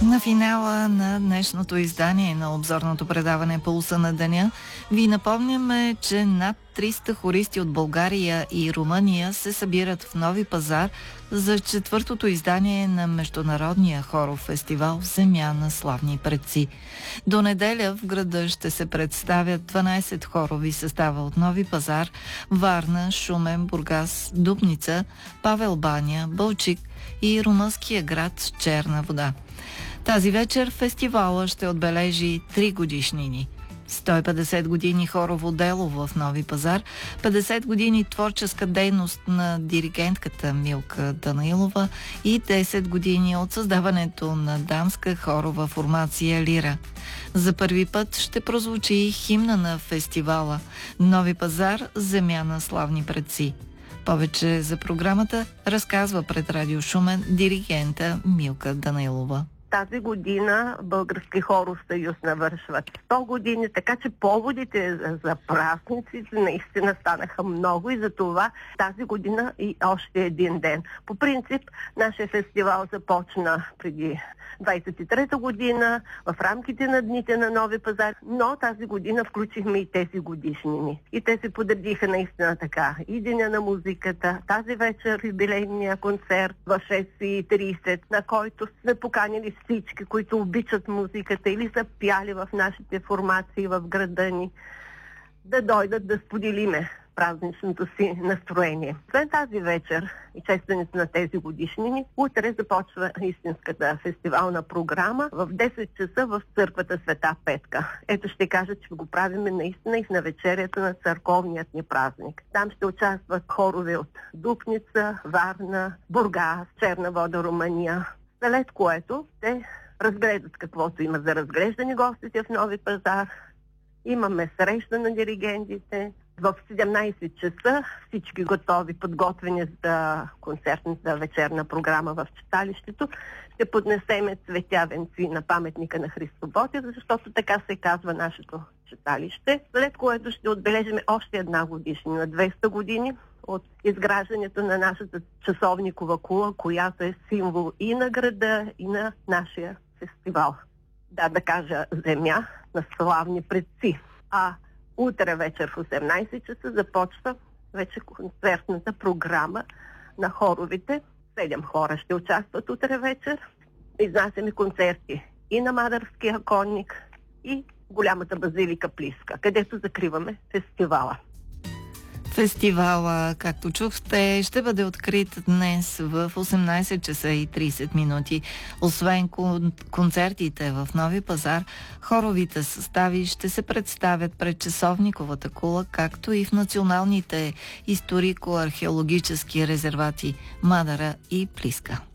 На финала на днешното издание на обзорното предаване Пулса на деня ви напомняме, че над 300 хористи от България и Румъния се събират в Нови пазар за четвъртото издание на Международния хоров фестивал Земя на славни предци. До неделя в града ще се представят 12 хорови състава от Нови пазар, Варна, Шумен, Бургас, Дупница, Павел баня, Балчик и румънския град Черна вода. Тази вечер фестивала ще отбележи 3 годишнини. 150 години хорово дело в Нови пазар, 50 години творческа дейност на диригентката Милка Данаилова и 10 години от създаването на дамска хорова формация Лира. За първи път ще прозвучи химна на фестивала Нови пазар – Земя на славни предци. Повече за програмата разказва пред Радио Шумен диригента Милка Данаилова. Тази година Български хоров съюз навършва 100 години, така че поводите за празниците наистина станаха много и за това тази година и още един ден. По принцип, нашия фестивал започна преди 23-та година в рамките на дните на Нови пазар, но тази година включихме и тези годишнини. И те се подредиха наистина така. И Деня на музиката, тази вечер юбилейния концерт в 6:30, на който сме поканили всички, които обичат музиката или са пяли в нашите формации в града ни, да дойдат да споделиме празничното си настроение. След тази вечер и честването на тези годишнини, утре започва истинската фестивална програма в 10 часа в църквата Света Петка. Ето ще кажа, че го правим наистина и в навечерието на църковният ни празник. Там ще участват хорове от Дупница, Варна, Бургас, Черна вода, Румъния. След което те разгледат каквото има за разглеждане гостите в Нови пазар. Имаме среща на диригентите. В 17 часа всички готови, подготвени за концертната вечерна програма в читалището. Ще поднесеме цветя венци на паметника на Христо Ботев, защото така се казва нашето читалище. След което ще отбележим още една годишнина на 200 години от изграждането на нашата часовникова кула, която е символ и на града, и на нашия фестивал. Да кажа, земя на славни предци. А утре вечер в 18 часа започва вече концертната програма на хоровите. 7 хора ще участват утре вечер. Изнасяме концерти и на Мадарския конник, и голямата базилика Плиска, където закриваме фестивала. Фестивала, както чухте, ще бъде открит днес в 18 часа и 30 минути. Освен концертите в Нови пазар, хоровите състави ще се представят пред часовниковата кула, както и в националните историко-археологически резервати Мадара и Плиска.